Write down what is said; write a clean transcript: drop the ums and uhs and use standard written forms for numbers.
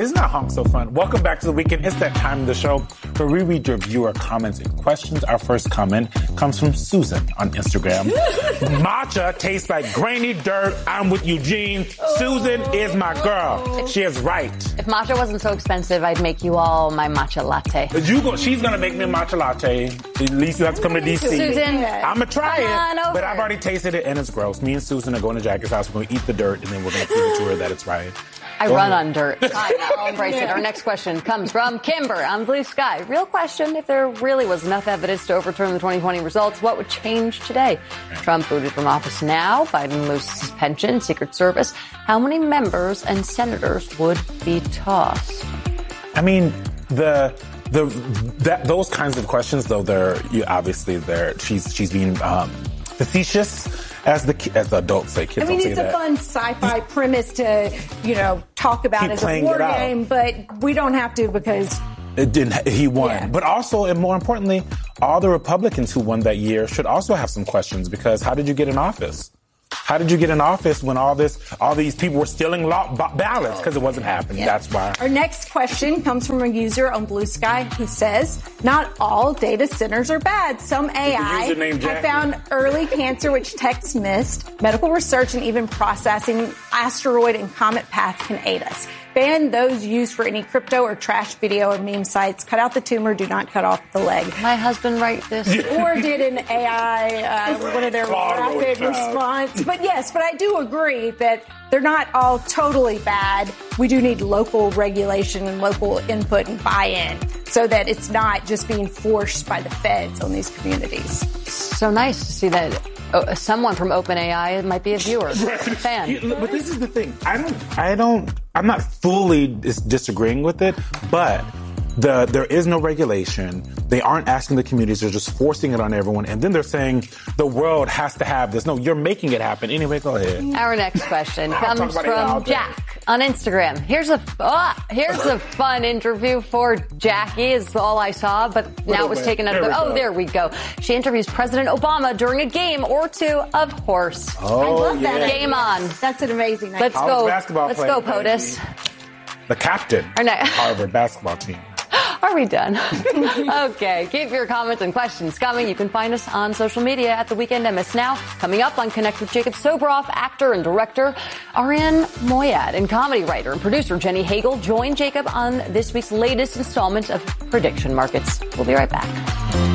Isn't that honk so fun? Welcome back to the weekend. It's that time of the show where we read your viewer comments and questions. Our first comment comes from Susan on Instagram. Matcha tastes like grainy dirt. I'm with Eugene. Susan is my girl. She is right. If matcha wasn't so expensive, I'd make you all my matcha latte. She's going to make me a matcha latte. At least you have to come to D.C. Susan. I'm going to try it, but I've already tasted it and it's gross. Me and Susan are going to Jackie's house. We're going to eat the dirt and then we're going to prove it to her that it's right. I run on dirt. Fine, I'll embrace it. Our next question comes from Kimber on Blue Sky. Real question, if there really was enough evidence to overturn the 2020 results, what would change today? Trump booted from office now. Biden loses his pension, Secret Service. How many members and senators would be tossed? I mean, those kinds of questions, though, she's being facetious. As the adults say, kids don't say that. It's a fun sci-fi premise to, talk about as a war game, but we don't have to because he won. Yeah. But also, and more importantly, all the Republicans who won that year should also have some questions because how did you get in office? How did you get in office when all these people were stealing ballots? Because it wasn't happening. Yeah. That's why. Our next question comes from a user on Blue Sky who says, not all data centers are bad. Some AI have found early cancer which techs missed. Medical research and even processing asteroid and comet path can aid us. Ban those used for any crypto or trash video or meme sites. Cut out the tumor. Do not cut off the leg. My husband write this. Or did an AI, one of their rapid response. But I do agree that they're not all totally bad. We do need local regulation and local input and buy-in so that it's not just being forced by the feds on these communities. So nice to see that someone from OpenAI might be a viewer, a fan. But this is the thing. I'm not fully disagreeing with it, but there is no regulation. They aren't asking the communities. They're just forcing it on everyone. And then they're saying the world has to have this. No, you're making it happen. Anyway, go ahead. Our next question comes from Jack on Instagram. Here's a fun interview for Jackie is all I saw, but now it was taken out of there we go. She interviews President Obama during a game or two of horse. I love that. Game on. That's an amazing idea. Let's go, POTUS. The captain of Harvard basketball team. Are we done? Okay. Keep your comments and questions coming. You can find us on social media at The Weekend MS Now. Coming up on Connect with Jacob Sobroff, actor and director Arian Moayed and comedy writer and producer Jenny Hagel join Jacob on this week's latest installment of Prediction Markets. We'll be right back.